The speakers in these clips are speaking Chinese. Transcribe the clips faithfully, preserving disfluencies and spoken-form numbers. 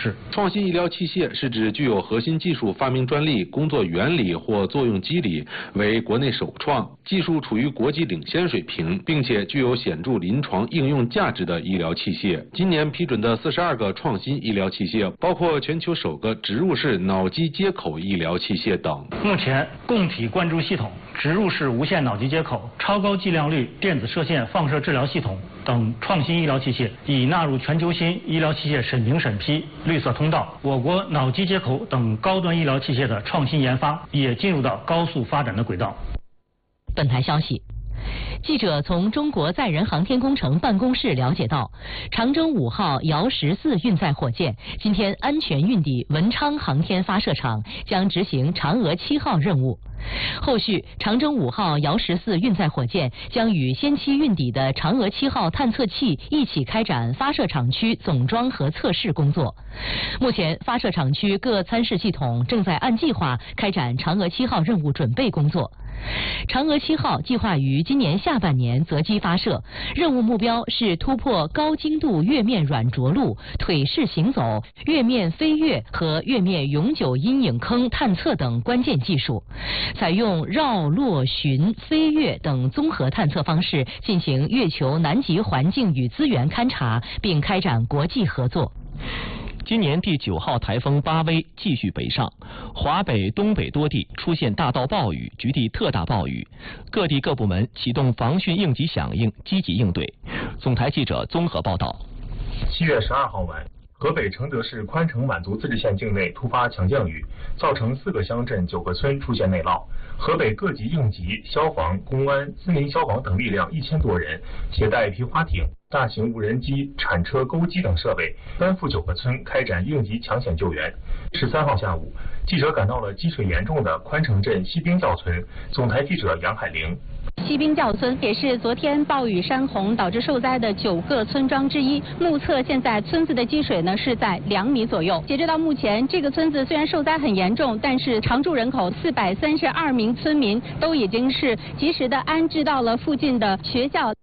试。 创新医疗器械是指具有核心技术发明专利、工作原理或作用机理，为国内首创，技术处于国际领先水平，并且具有显著临床应用价值的医疗器械。今年批准的四十二个创新医疗器械，包括全球首个植入式脑机接口医疗器械等。 目前，供体灌注系统、植入式无线脑机接口、超高剂量率电子射线放射治疗系统等创新医疗器械已纳入全球新医疗器械审评审批绿色通道。我国脑机接口等高端医疗器械的创新研发也进入到高速发展的轨道。 本台消息。记者从中国载人航天工程办公室了解到，长征五号遥十四运载火箭今天安全运抵文昌航天发射场，将执行嫦娥七号任务。后续，长征五号遥十四运载火箭将与先期运抵的嫦娥七号探测器一起开展发射场区总装和测试工作。目前，发射场区各参试系统正在按计划开展嫦娥七号任务准备工作。嫦娥七号计划于今年下半年择机发射，任务目标是突破高精度月面软着陆、腿式行走、月面飞跃和月面永久阴影坑探测等关键技术，采用绕、落、巡、飞跃等综合探测方式进行月球南极环境与资源勘察，并开展国际合作。 今年第九号台风巴威继续北上，华北、东北多地出现大到暴雨，局地特大暴雨，各地各部门启动防汛应急响应，积极应对。总台记者综合报道。 七月十二号晚，河北承德市宽城满族自治县境内突发强降雨，造成四个乡镇、九个村出现内涝。河北各级应急、消防、公安、森林消防等力量一千多人，携带皮划艇、大型无人机、铲车、钩机等设备，奔赴九个村开展应急抢险救援。十三号下午，记者赶到了积水严重的宽城镇西兵教村，总台记者杨海玲。 西兵教村也是昨天暴雨山洪导致受灾的九个村庄之一。目测现在村子的积水呢是在两米左右。截止到目前，这个村子虽然受灾很严重，但是常住人口四百三十二名村民都已经是及时的安置到了附近的学校。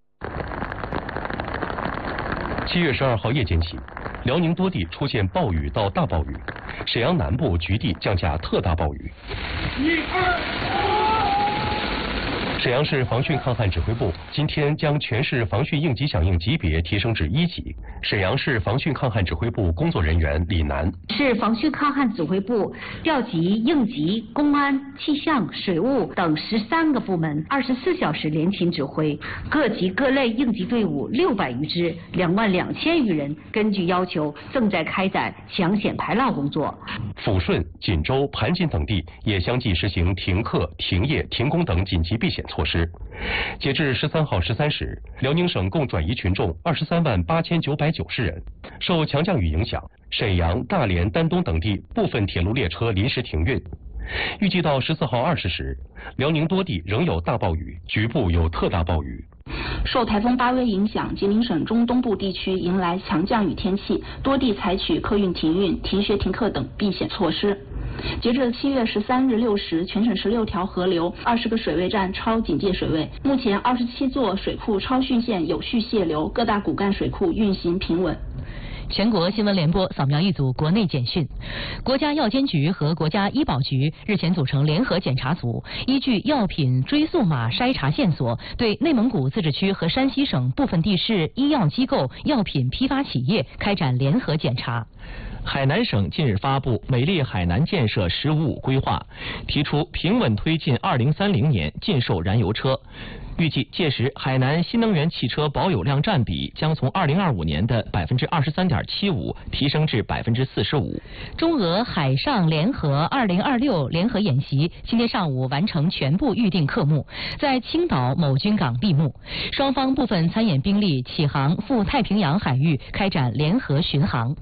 七月十二号夜间起，辽宁多地出现暴雨到大暴雨，沈阳南部局地降下特大暴雨。一二。沈阳市防汛抗旱指挥部今天将全市防汛应急响应级别提升至一级。沈阳市防汛抗旱指挥部工作人员李楠： 市防汛抗旱指挥部调集应急、公安、气象、水务等十三个部门，二十四小时联勤指挥，各级各类应急队伍六百余支，两万两千余人，根据要求正在开展抢险排涝工作。 抚顺、锦州、盘锦等地也相继实行停课、停业、停工等紧急避险措施。截至十三号十三时，辽宁省共转移群众二十三万八千九百九十人。受强降雨影响，沈阳、大连、丹东等地部分铁路列车临时停运。预计到十四号二十时，辽宁多地仍有大暴雨，局部有特大暴雨。 受台风巴威影响，吉林省中东部地区迎来强降雨天气，多地采取客运停运、停学停课等避险措施。截至七月十三日六时，全省十六条河流、二十个水位站超警戒水位。目前，二十七座水库超汛线有序泄流，各大骨干水库运行平稳。 全国新闻联播扫描一组国内简讯。国家药监局和国家医保局日前组成联合检查组，依据药品追溯码筛查线索，对内蒙古自治区和山西省部分地市医药机构、药品批发企业开展联合检查。 海南省近日发布美丽海南建设“十五五”规划，提出平稳推进二零三零年禁售燃油车。预计届时，海南新能源汽车保有量占比将从二零二五年的百分之二十三点七五提升至百分之四十五。 中俄海上联合二零二六联合演习今天上午完成全部预定科目，在青岛某军港闭幕。双方部分参演兵力启航赴太平洋海域开展联合巡航。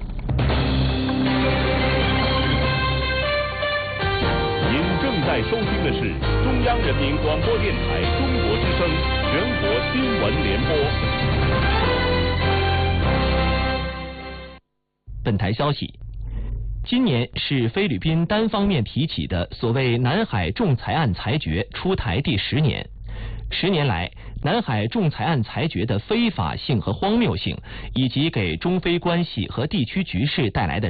您正在收听的是中央人民广播电台中国之声全国新闻联播。 本台消息，今年是菲律宾单方面提起的所谓南海仲裁案裁决出台第十年。十年来，南海仲裁案裁决的非法性和荒谬性，以及给中菲关系和地区局势带来的